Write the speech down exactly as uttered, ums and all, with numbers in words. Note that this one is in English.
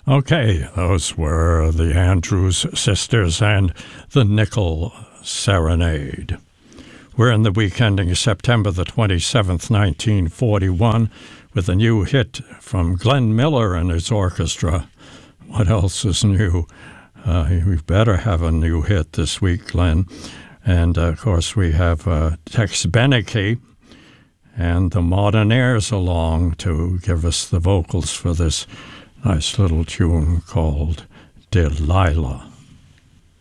Okay, those were the Andrews Sisters and the Nickel Serenade. We're in the week ending September the twenty-seventh, nineteen forty-one, with a new hit from Glenn Miller and his orchestra. What else is new? Uh, we better have a new hit this week, Glenn. And, uh, of course, we have uh, Tex Beneke and the Modernaires along to give us the vocals for this nice little tune called Delilah.